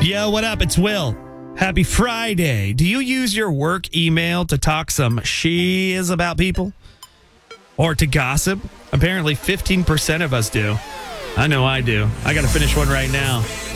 Yo, what up? It's Will. Happy Friday. Do you use your work email to talk some shiz about people? Or to gossip? Apparently 15% of us do. I know I do. I got to finish one right now.